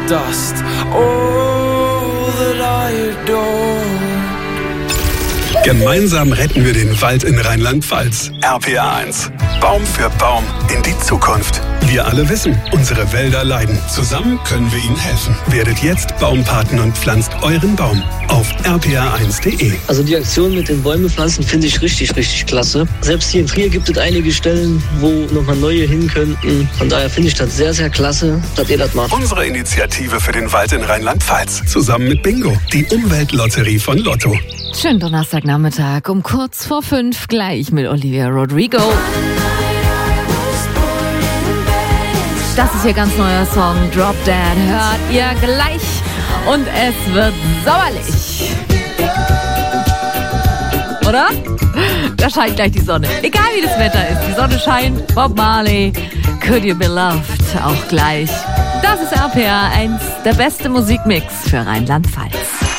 dust, all that I adore. Gemeinsam retten wir den Wald in Rheinland-Pfalz. RPA1. Baum für Baum in die Zukunft. Wir alle wissen, unsere Wälder leiden. Zusammen können wir ihnen helfen. Werdet jetzt Baumpaten und pflanzt euren Baum auf rpa1.de. Also die Aktion mit den Bäume pflanzen finde ich richtig, richtig klasse. Selbst hier in Trier gibt es einige Stellen, wo nochmal neue hin könnten. Von daher finde ich das sehr, sehr klasse, dass ihr das macht. Unsere Initiative für den Wald in Rheinland-Pfalz. Zusammen mit Bingo, die Umweltlotterie von Lotto. Schönen Donnerstagnachmittag um kurz vor 5 gleich mit Olivia Rodrigo. Das ist ihr ganz neuer Song Drop Dead. Hört ihr gleich und es wird sommerlich. Oder? Da scheint gleich die Sonne. Egal wie das Wetter ist, die Sonne scheint. Bob Marley, Could You Be Loved, auch gleich. Das ist RPA 1, der beste Musikmix für Rheinland-Pfalz.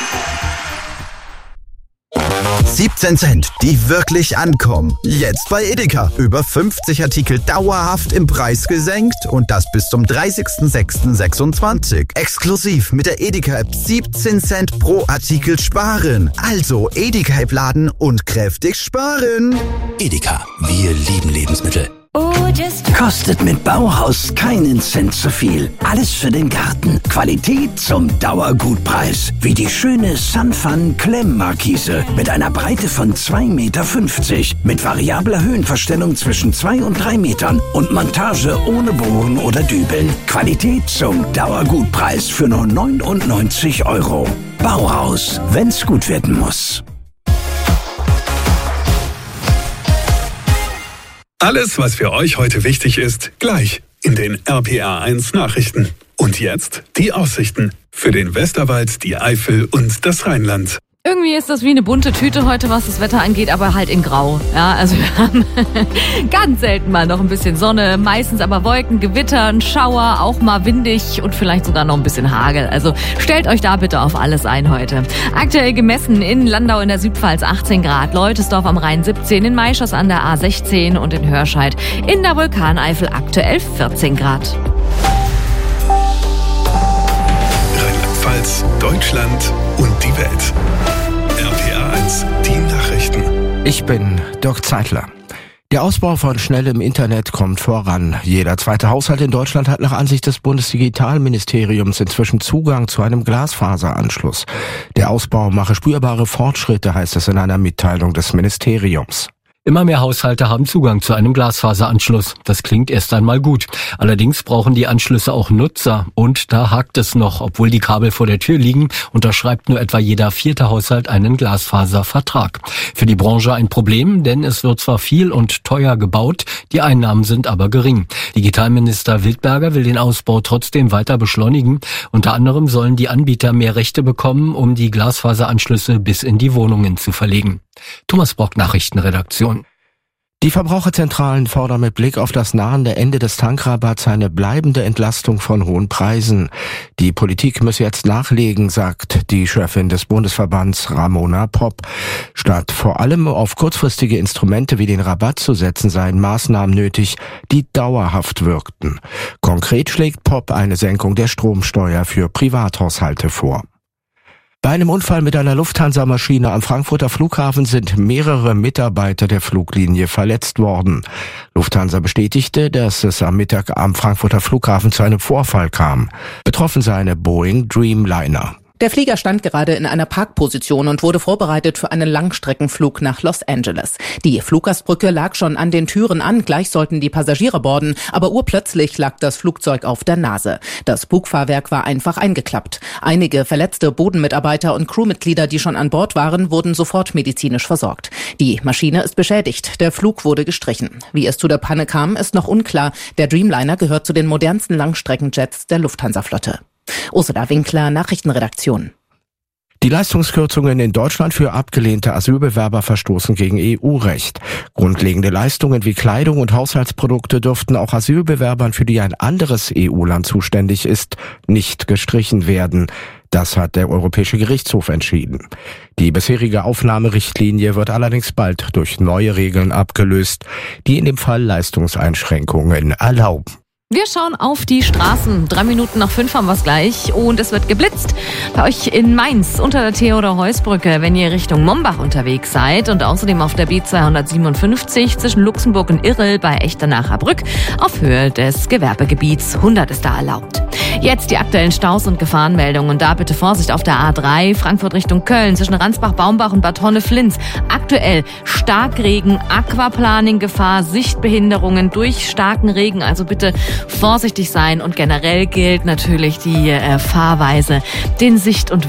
17 Cent, die wirklich ankommen. Jetzt bei Edeka. Über 50 Artikel dauerhaft im Preis gesenkt und das bis zum 30.06.26. Exklusiv mit der Edeka-App 17 Cent pro Artikel sparen. Also Edeka-App laden und kräftig sparen. Edeka, wir lieben Lebensmittel. Kostet mit Bauhaus keinen Cent zu viel. Alles für den Garten. Qualität zum Dauergutpreis. Wie die schöne Sunfun Klemmmarkise mit einer Breite von 2,50 Meter. Mit variabler Höhenverstellung zwischen 2 und 3 Metern. Und Montage ohne Bohren oder Dübeln. Qualität zum Dauergutpreis für nur 99 €. Bauhaus, wenn's gut werden muss. Alles, was für euch heute wichtig ist, gleich in den RPA1 Nachrichten. Und jetzt die Aussichten für den Westerwald, die Eifel und das Rheinland. Irgendwie ist das wie eine bunte Tüte heute, was das Wetter angeht, aber halt in Grau. Ja, also wir haben ganz selten mal noch ein bisschen Sonne, meistens aber Wolken, Gewitter, ein Schauer, auch mal windig und vielleicht sogar noch ein bisschen Hagel. Also stellt euch da bitte auf alles ein heute. Aktuell gemessen in Landau in der Südpfalz 18 Grad, Leutesdorf am Rhein 17, in Maischers an der A16 und in Hörscheid in der Vulkaneifel aktuell 14 Grad. Rheinland-Pfalz, Deutschland und die Welt. RPA1, die Nachrichten. Ich bin Dirk Zeitler. Der Ausbau von schnellem Internet kommt voran. Jeder zweite Haushalt in Deutschland hat nach Ansicht des Bundesdigitalministeriums inzwischen Zugang zu einem Glasfaseranschluss. Der Ausbau mache spürbare Fortschritte, heißt es in einer Mitteilung des Ministeriums. Immer mehr Haushalte haben Zugang zu einem Glasfaseranschluss. Das klingt erst einmal gut. Allerdings brauchen die Anschlüsse auch Nutzer. Und da hakt es noch. Obwohl die Kabel vor der Tür liegen, unterschreibt nur etwa jeder 4. Haushalt einen Glasfaservertrag. Für die Branche ein Problem, denn es wird zwar viel und teuer gebaut, die Einnahmen sind aber gering. Digitalminister Wildberger will den Ausbau trotzdem weiter beschleunigen. Unter anderem sollen die Anbieter mehr Rechte bekommen, um die Glasfaseranschlüsse bis in die Wohnungen zu verlegen. Thomas Brock, Nachrichtenredaktion. Die Verbraucherzentralen fordern mit Blick auf das nahende Ende des Tankrabatts eine bleibende Entlastung von hohen Preisen. Die Politik müsse jetzt nachlegen, sagt die Chefin des Bundesverbands Ramona Popp. Statt vor allem auf kurzfristige Instrumente wie den Rabatt zu setzen, seien Maßnahmen nötig, die dauerhaft wirkten. Konkret schlägt Popp eine Senkung der Stromsteuer für Privathaushalte vor. Bei einem Unfall mit einer Lufthansa-Maschine am Frankfurter Flughafen sind mehrere Mitarbeiter der Fluglinie verletzt worden. Lufthansa bestätigte, dass es am Mittag am Frankfurter Flughafen zu einem Vorfall kam. Betroffen sei eine Boeing Dreamliner. Der Flieger stand gerade in einer Parkposition und wurde vorbereitet für einen Langstreckenflug nach Los Angeles. Die Fluggastbrücke lag schon an den Türen an, gleich sollten die Passagiere boarden, aber urplötzlich lag das Flugzeug auf der Nase. Das Bugfahrwerk war einfach eingeklappt. Einige verletzte Bodenmitarbeiter und Crewmitglieder, die schon an Bord waren, wurden sofort medizinisch versorgt. Die Maschine ist beschädigt, der Flug wurde gestrichen. Wie es zu der Panne kam, ist noch unklar. Der Dreamliner gehört zu den modernsten Langstreckenjets der Lufthansa-Flotte. Ursula Winkler, Nachrichtenredaktion. Die Leistungskürzungen in Deutschland für abgelehnte Asylbewerber verstoßen gegen EU-Recht. Grundlegende Leistungen wie Kleidung und Haushaltsprodukte dürften auch Asylbewerbern, für die ein anderes EU-Land zuständig ist, nicht gestrichen werden. Das hat der Europäische Gerichtshof entschieden. Die bisherige Aufnahmerichtlinie wird allerdings bald durch neue Regeln abgelöst, die in dem Fall Leistungseinschränkungen erlauben. Wir schauen auf die Straßen. 3 Minuten nach 5 haben wir es gleich. Und es wird geblitzt. Bei euch in Mainz unter der Theodor-Heuss-Brücke, wenn ihr Richtung Mombach unterwegs seid. Und außerdem auf der B257 zwischen Luxemburg und Irrel bei Echternacher Brück auf Höhe des Gewerbegebiets. 100 ist da erlaubt. Jetzt die aktuellen Staus und Gefahrenmeldungen. Und da bitte Vorsicht auf der A3, Frankfurt Richtung Köln, zwischen Ransbach, Baumbach und Bad Honnef-Linz. Aktuell Starkregen, Aquaplaning-Gefahr, Sichtbehinderungen durch starken Regen. Also bitte vorsichtig sein. Und generell gilt natürlich die Fahrweise den Sicht- und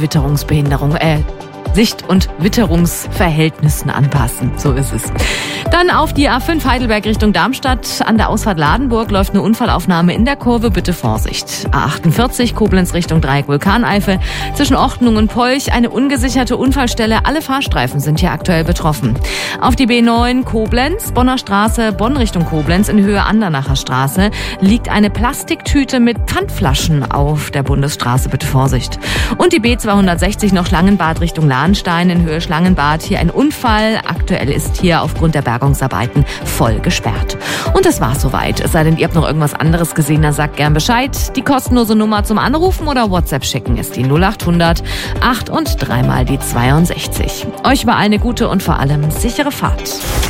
Witterungsverhältnissen anpassen. So ist es. Dann auf die A5 Heidelberg Richtung Darmstadt. An der Ausfahrt Ladenburg läuft eine Unfallaufnahme in der Kurve. Bitte Vorsicht. A48 Koblenz Richtung Dreieck Vulkaneifel. Zwischen Orchtnung und Polch eine ungesicherte Unfallstelle. Alle Fahrstreifen sind hier aktuell betroffen. Auf die B9 Koblenz, Bonner Straße, Bonn Richtung Koblenz in Höhe Andernacher Straße liegt eine Plastiktüte mit Pfandflaschen auf der Bundesstraße. Bitte Vorsicht. Und die B260 noch Schlangenbad Richtung Lahnstein in Höhe Schlangenbad. Hier ein Unfall. Aktuell ist hier aufgrund der Bergungsarbeiten voll gesperrt. Und das war's soweit. Es sei denn, ihr habt noch irgendwas anderes gesehen, dann sagt gern Bescheid. Die kostenlose Nummer zum Anrufen oder WhatsApp schicken ist die 0800 8 und 3 mal die 62. Euch über eine gute und vor allem sichere Fahrt.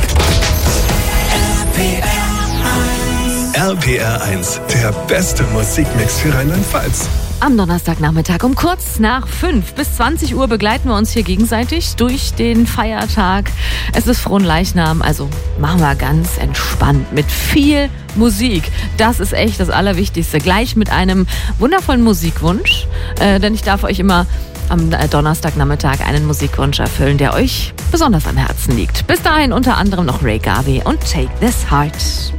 RPR 1, der beste Musikmix für Rheinland-Pfalz. Am Donnerstagnachmittag um kurz nach 5 bis 20 Uhr begleiten wir uns hier gegenseitig durch den Feiertag. Es ist Fronleichnam, also machen wir ganz entspannt mit viel Musik. Das ist echt das Allerwichtigste. Gleich mit einem wundervollen Musikwunsch, denn ich darf euch immer am Donnerstagnachmittag einen Musikwunsch erfüllen, der euch besonders am Herzen liegt. Bis dahin unter anderem noch Ray Garvey und Take This Heart.